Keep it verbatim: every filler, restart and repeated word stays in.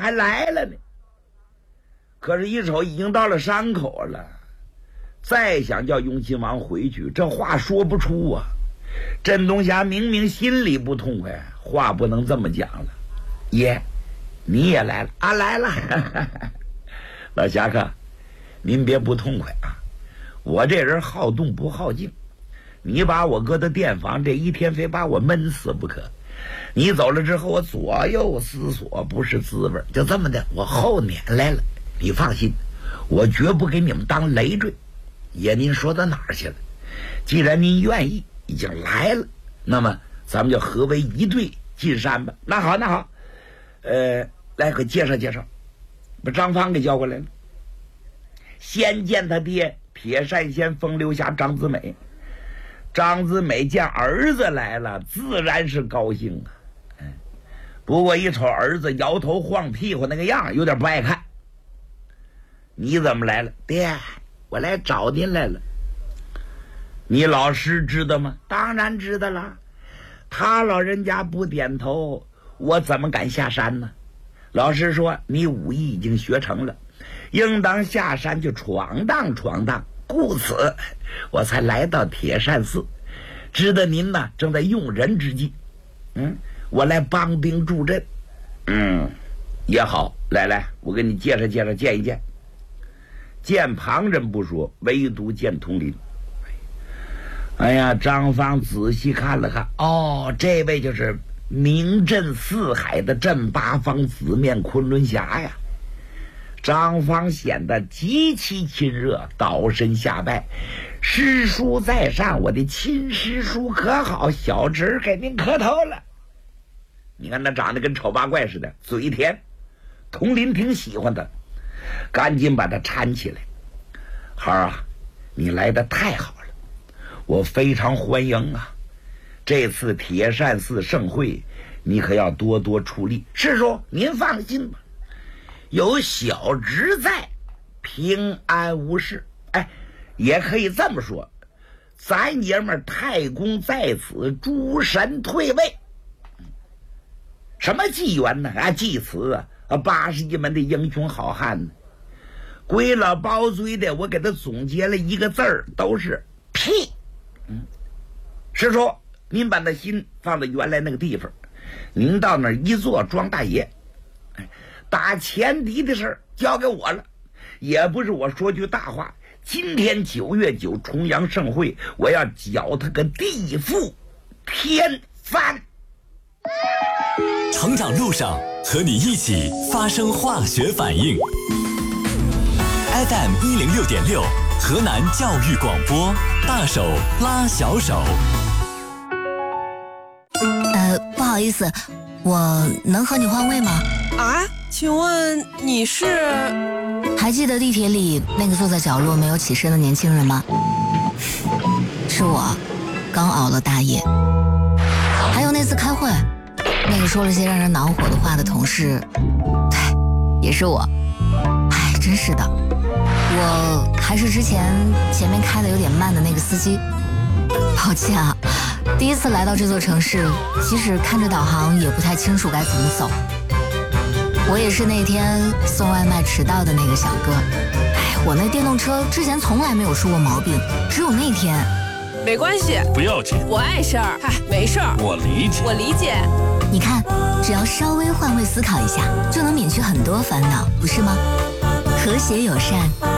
还来了呢。可是，一瞅已经到了山口了，再想叫雍亲王回去，这话说不出啊。镇东霞明明心里不痛快，话不能这么讲了。爷，你也来了啊？来了。老侠客，您别不痛快啊！我这人好动不好静，你把我搁到店房，这一天非把我闷死不可。你走了之后，我左右思索，不是滋味。就这么的，我后撵来了。你放心，我绝不给你们当累赘。爷，您说到哪儿去了？既然您愿意，已经来了，那么咱们就合为一队进山吧。那好，那好，呃，来给介绍介绍，把张芳给叫过来了。先见他爹铁扇仙风流侠张子美。张子美见儿子来了，自然是高兴啊。嗯，不过一瞅儿子摇头晃屁股那个样，有点不爱看。你怎么来了？爹，我来找您来了。你老师知道吗？当然知道了。他老人家不点头，我怎么敢下山呢？老师说你武艺已经学成了，应当下山去闯荡闯荡，故此我才来到铁扇寺，知道您呢正在用人之际，嗯，我来帮兵助阵。嗯，也好，来来，我给你介绍介绍，见一见。见旁人不说，唯独见佟林。哎呀，张芳仔细看了看，哦，这位就是名震四海的镇八方紫面昆仑侠呀。张芳显得极其亲热，倒身下拜：“师叔在上，我的亲师叔可好？小侄儿给您磕头了。”你看他长得跟丑八怪似的，嘴甜。佟林挺喜欢他，赶紧把他搀起来。孩儿啊，你来的太好了，我非常欢迎啊！这次铁扇寺盛会，你可要多多出力。师叔，您放心吧，有小侄在，平安无事。哎，也可以这么说，咱爷们儿太公在此，诸神退位。什么纪元呢？啊，祭词啊，啊，八十一门的英雄好汉呢。鬼老包嘴的，我给他总结了一个字儿，都是屁。嗯，师叔，您把那心放在原来那个地方，您到那儿一坐装大爷。打前敌的事儿交给我了，也不是我说句大话。今天九月九重阳盛会，我要搅他个地覆天翻。 成长路上和你一起发生化学反应。F M 一零六点六，河南教育广播，大手拉小手。 呃，不好意思，我能和你换位吗？ 啊，请问你是？ 还记得地铁里那个坐在角落没有起身的年轻人吗？是我，刚熬了大夜。还有那次开会，那个说了些让人恼火的话的同事，对，也是我。哎，真是的，我还是之前前面开的有点慢的那个司机。抱歉啊，第一次来到这座城市，即使看着导航也不太清楚该怎么走。我也是那天送外卖迟到的那个小哥。哎，我那电动车之前从来没有出过毛病，只有那天。 没关系， 不要紧， 我碍事儿。嗨，没事儿， 我理解， 我理解。 你看，只要稍微换位思考一下，就能免去很多烦恼，不是吗？和谐友善。